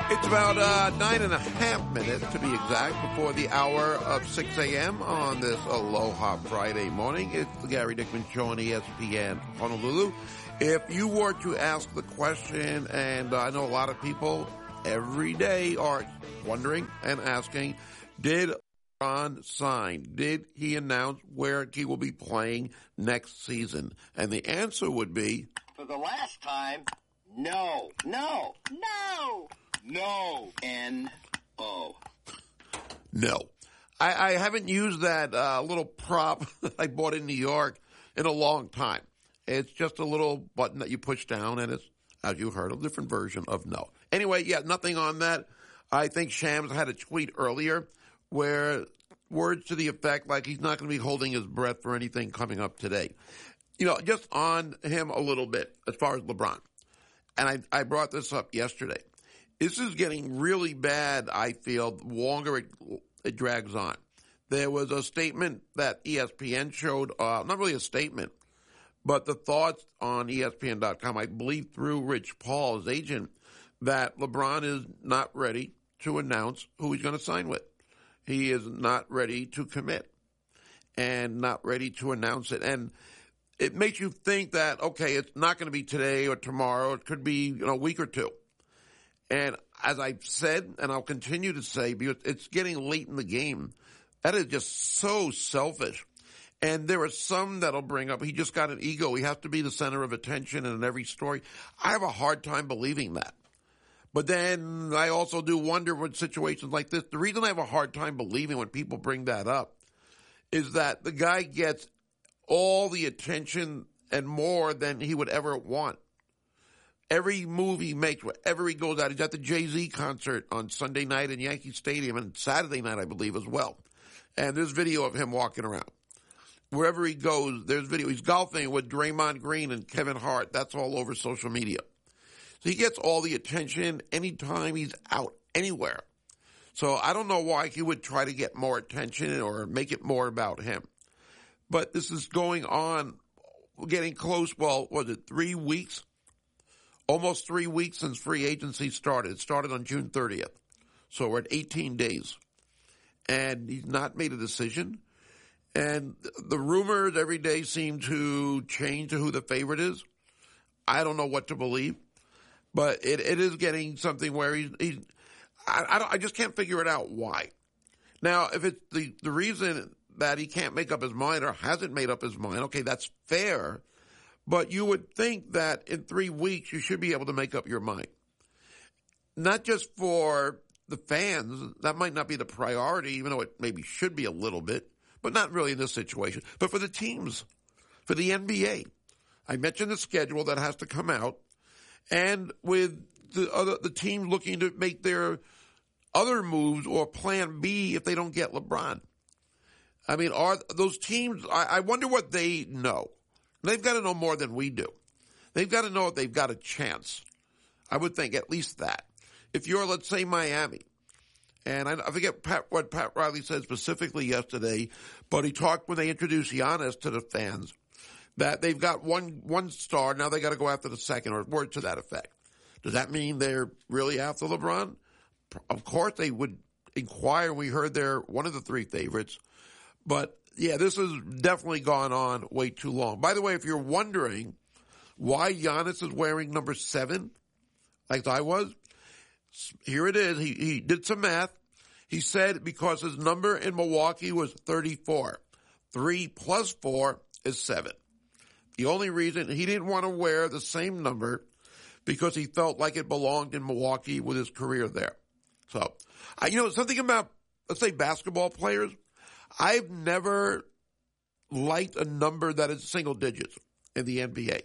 It's about 9.5 minutes, to be exact, before the hour of 6 a.m. on this Aloha Friday morning. It's the Gary Dickman Show on ESPN Honolulu. If you were to ask the question, and I know a lot of people every day are wondering and asking, did LeBron sign? Did he announce where he will be playing next season? And the answer would be, for the last time, no. N-O. No. I haven't used that little prop that I bought in New York in a long time. It's just a little button that you push down, and it's, as you heard, a different version of no. Anyway, yeah, nothing on that. I think Shams had a tweet earlier where words to the effect like he's not going to be holding his breath for anything coming up today. You know, just on him a little bit as far as LeBron. And I brought this up yesterday. This is getting really bad, I feel, the longer it drags on. There was a statement that ESPN showed, not really a statement, but the thoughts on ESPN.com, I believe through Rich Paul, his agent, that LeBron is not ready to announce who he's going to sign with. He is not ready to commit and not ready to announce it. And it makes you think that, okay, it's not going to be today or tomorrow. It could be a week or two. And as I've said, and I'll continue to say, because it's getting late in the game, that is just so selfish. And there are some that'll bring up, he just got an ego. He has to be the center of attention in every story. I have a hard time believing that. But then I also do wonder with situations like this, the reason I have a hard time believing when people bring that up is that the guy gets all the attention and more than he would ever want. Every move he makes, wherever he goes out, he's at the Jay-Z concert on Sunday night in Yankee Stadium and Saturday night, I believe, as well. And there's video of him walking around. Wherever he goes, there's video. He's golfing with Draymond Green and Kevin Hart. That's all over social media. So he gets all the attention anytime he's out, anywhere. So I don't know why he would try to get more attention or make it more about him. But this is going on, getting close, well, was it 3 weeks? Almost 3 weeks since free agency started. It started on June 30th. So we're at 18 days. And he's not made a decision. And the rumors every day seem to change to who the favorite is. I don't know what to believe. But it is getting something where I just can't figure it out why. Now, if it's the reason that he can't make up his mind or hasn't made up his mind, okay, that's fair. But you would think that in 3 weeks you should be able to make up your mind. Not just for the fans, that might not be the priority, even though it maybe should be a little bit, but not really in this situation. But for the teams, for the NBA. I mentioned the schedule that has to come out, and with the team looking to make their other moves or plan B if they don't get LeBron. I mean, are those teams, I wonder what they know. They've got to know more than we do. They've got to know if they've got a chance. I would think at least that. If you're, let's say, Miami, and I forget what Pat Riley said specifically yesterday, but he talked when they introduced Giannis to the fans that they've got one star, now they got to go after the second, or word to that effect. Does that mean they're really after LeBron? Of course they would inquire. We heard they're one of the three favorites. But, yeah, this has definitely gone on way too long. By the way, if you're wondering why Giannis is wearing number 7, like I was, here it is. He did some math. He said because his number in Milwaukee was 34. 3 plus 4 is 7. The only reason he didn't want to wear the same number because he felt like it belonged in Milwaukee with his career there. So, something about, let's say, basketball players, I've never liked a number that is single digits in the NBA.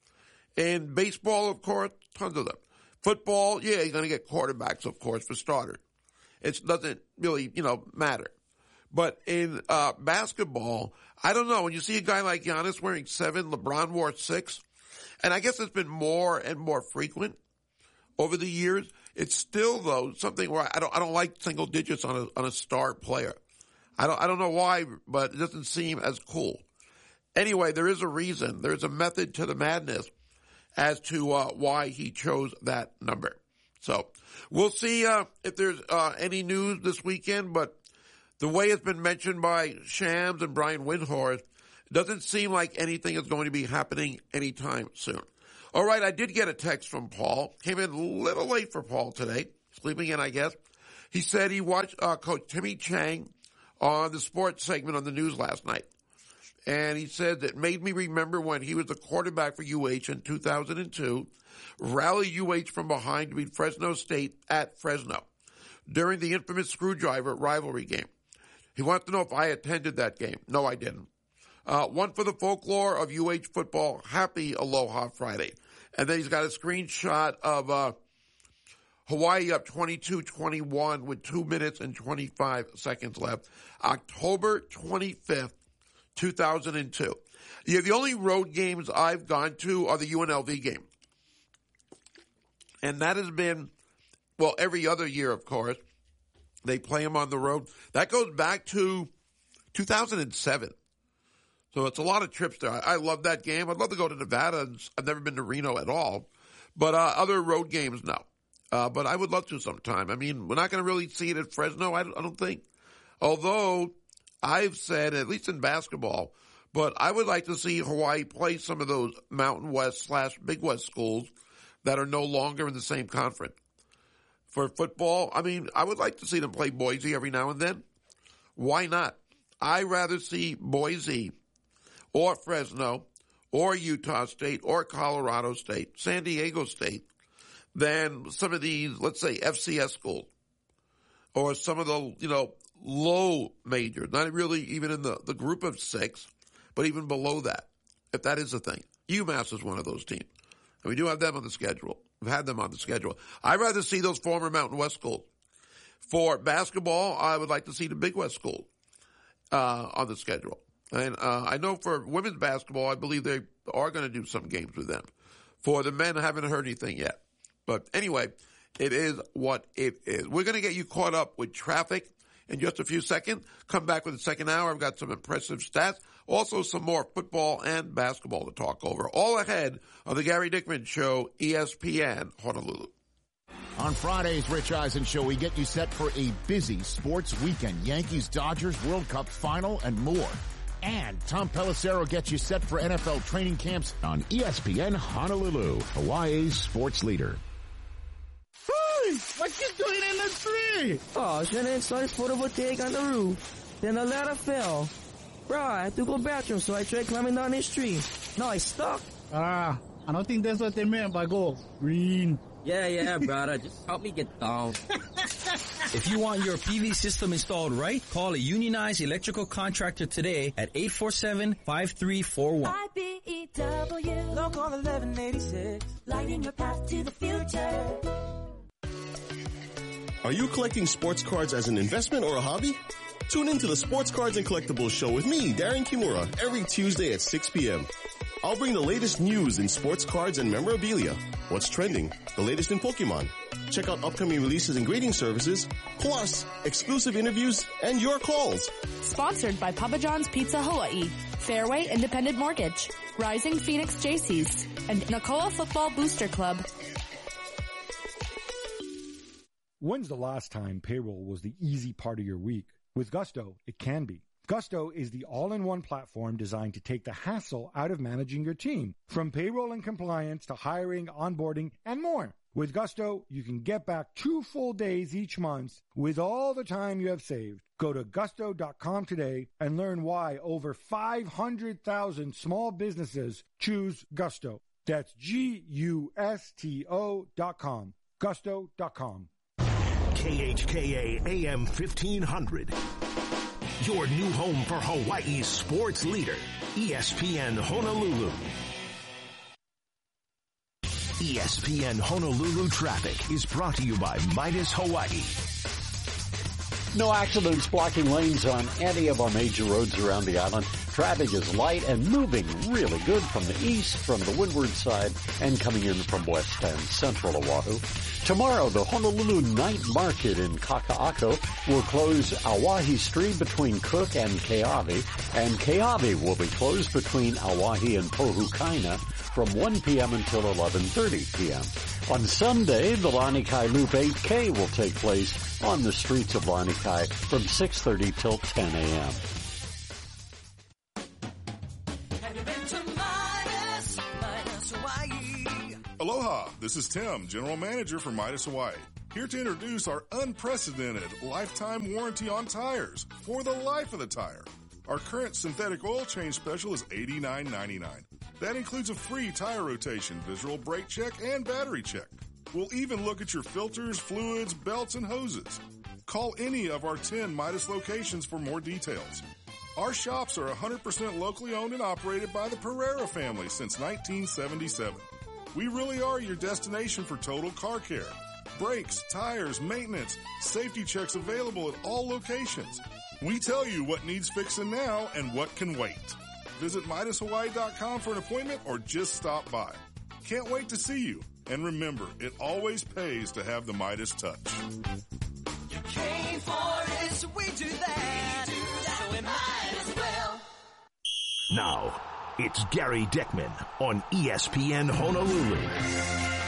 In baseball, of course, tons of them. Football, yeah, you're going to get quarterbacks, of course, for starters. It doesn't really, matter. But in basketball, I don't know. When you see a guy like Giannis wearing 7, LeBron wore 6, and I guess it's been more and more frequent over the years. It's still, though, something where I don't like single digits on a star player. I don't know why, but it doesn't seem as cool. Anyway, there is a reason. There's a method to the madness as to why he chose that number. So we'll see if there's any news this weekend, but the way it's been mentioned by Shams and Brian Windhorst, it doesn't seem like anything is going to be happening anytime soon. All right, I did get a text from Paul. Came in a little late for Paul today. Sleeping in, I guess. He said he watched Coach Timmy Chang on the sports segment on the news last night. And he said that made me remember when he was the quarterback for UH in 2002, rallied UH from behind to beat Fresno State at Fresno during the infamous Screwdriver rivalry game. He wanted to know if I attended that game. No, I didn't. One for the folklore of UH football. Happy Aloha Friday. And then he's got a screenshot of Hawaii up 22-21 with 2 minutes and 25 seconds left. October 25th, 2002. Yeah, the only road games I've gone to are the UNLV game. And that has been, well, every other year, of course. They play them on the road. That goes back to 2007. So it's a lot of trips there. I love that game. I'd love to go to Nevada. I've never been to Reno at all. But other road games, no. But I would love to sometime. I mean, we're not going to really see it at Fresno, I don't think. Although I've said, at least in basketball, but I would like to see Hawaii play some of those Mountain West / Big West schools that are no longer in the same conference. For football, I mean, I would like to see them play Boise every now and then. Why not? I'd rather see Boise or Fresno or Utah State or Colorado State, San Diego State, than some of these, let's say, FCS schools or some of the, low majors, not really even in the group of 6, but even below that, if that is a thing. UMass is one of those teams. And we do have them on the schedule. We've had them on the schedule. I'd rather see those former Mountain West schools. For basketball, I would like to see the Big West schools on the schedule. And I know for women's basketball, I believe they are going to do some games with them. For the men, I haven't heard anything yet. But anyway, it is what it is. We're going to get you caught up with traffic in just a few seconds. Come back with the second hour. I've got some impressive stats. Also some more football and basketball to talk over. All ahead of the Gary Dickman Show, ESPN Honolulu. On Friday's Rich Eisen Show, we get you set for a busy sports weekend. Yankees-Dodgers World Cup final and more. And Tom Pelissero gets you set for NFL training camps on ESPN Honolulu, Hawaii's sports leader. Hey, what you doing in the tree? Oh, I was trying to install this photovoltaic on the roof. Then the ladder fell. Bro, I had to go bathroom, so I tried climbing down this tree. No, I stuck. I don't think that's what they meant by go green. Yeah, brother. Just help me get down. If you want your PV system installed right, call a unionized electrical contractor today at 847-5341. IBEW, Local 1186, lighting your path to the future. Are you collecting sports cards as an investment or a hobby? Tune in to the Sports Cards and Collectibles Show with me, Darren Kimura, every Tuesday at 6 p.m. I'll bring the latest news in sports cards and memorabilia, what's trending, the latest in Pokemon. Check out upcoming releases and grading services, plus exclusive interviews and your calls. Sponsored by Papa John's Pizza Hawaii, Fairway Independent Mortgage, Rising Phoenix JCs, and Nakoa Football Booster Club. When's the last time payroll was the easy part of your week? With Gusto, it can be. Gusto is the all-in-one platform designed to take the hassle out of managing your team, from payroll and compliance to hiring, onboarding, and more. With Gusto, you can get back 2 full days each month with all the time you have saved. Go to gusto.com today and learn why over 500,000 small businesses choose Gusto. That's Gusto.com. Gusto.com. KHKA AM 1500. Your new home for Hawaii's sports leader, ESPN Honolulu. ESPN Honolulu Traffic is brought to you by Midas Hawaii. No accidents blocking lanes on any of our major roads around the island. Traffic is light and moving really good from the east, from the windward side, and coming in from west and central Oahu. Tomorrow, the Honolulu Night Market in Kaka'ako will close Awahi Street between Cook and Keawe, and Keawe will be closed between Awahi and Pohukaina from 1 p.m. until 11:30 p.m. On Sunday, the Lanikai Loop 8K will take place on the streets of Lanikai from 6:30 till 10 a.m. Aloha, this is Tim, General Manager for Midas Hawaii. Here to introduce our unprecedented lifetime warranty on tires for the life of the tire. Our current synthetic oil change special is $89.99. That includes a free tire rotation, visual brake check, and battery check. We'll even look at your filters, fluids, belts, and hoses. Call any of our 10 Midas locations for more details. Our shops are 100% locally owned and operated by the Pereira family since 1977. We really are your destination for total car care. Brakes, tires, maintenance, safety checks available at all locations. We tell you what needs fixing now and what can wait. Visit MidasHawaii.com for an appointment or just stop by. Can't wait to see you. And remember, it always pays to have the Midas touch. You came for this, we do that. So we might as well. Now, it's Gary Dickman on ESPN Honolulu.